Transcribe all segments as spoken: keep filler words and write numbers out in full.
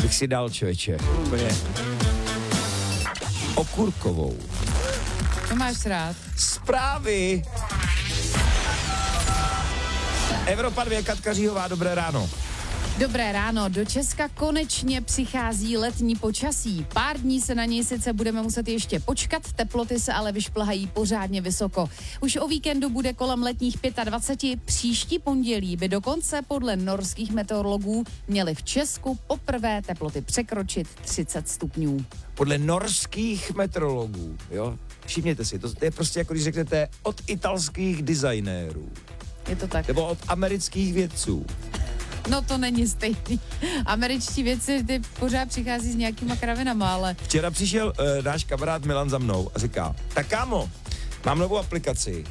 bych si dal, člověče. Úplně. Okurkovou. To máš rád. Zprávy. Evropa dvě, Katka Říhová, dobré ráno. Dobré ráno, do Česka konečně přichází letní počasí. Pár dní se na něj sice budeme muset ještě počkat, teploty se ale vyšplhají pořádně vysoko. Už o víkendu bude kolem letních dvacet pět, příští pondělí by dokonce podle norských meteorologů měly v Česku poprvé teploty překročit třicet stupňů. Podle norských meteorologů, jo? Všimněte si, to je prostě jako když řeknete od italských designérů. Je to tak. Nebo od amerických vědců. No to není stejný. Američtí věci ty pořád přichází s nějakýma kravinama, ale... Včera přišel uh, náš kamarád Milan za mnou a říká, tak kámo, mám novou aplikaci.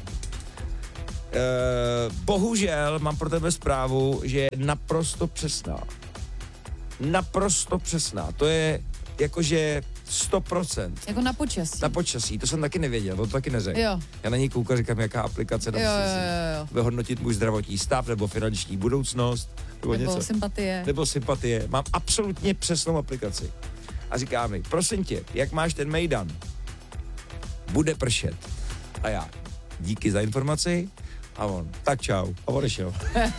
Uh, bohužel mám pro tebe zprávu, že je naprosto přesná. Naprosto přesná. To je jakože sto procent. Jako na počasí. Na počasí, to jsem taky nevěděl, to taky neřekl. Jo. Já na ní koukal, říkám, jaká aplikace na Jo, jo, jo. vyhodnotit můj zdravotní stav, nebo finanční budoucnost, nebo, Nebo něco. sympatie. Nebo sympatie. Mám absolutně přesnou aplikaci. A říká mi, prosím tě, jak máš ten mejdan? Bude pršet. A já, díky za informaci. A on, tak čau. A odešel.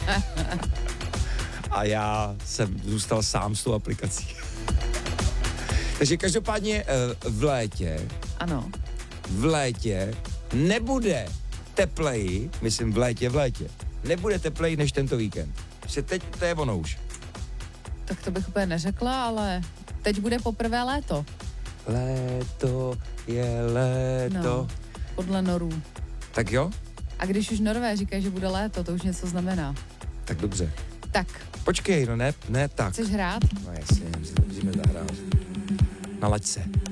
A já jsem zůstal sám s tou aplikací. Takže každopádně v létě, Ano. v létě nebude tepleji, myslím v létě, v létě, nebude tepleji než tento víkend. Že teď to je ono už. Tak to bych úplně neřekla, ale teď bude poprvé léto. Léto je léto. No, podle norů. Tak jo? A když už Norové říkají, že bude léto, to už něco znamená. Tak dobře. Tak, Počkej, no ne, ne tak. chceš hrát? No jasně, musíme zahrát. Nalaď se.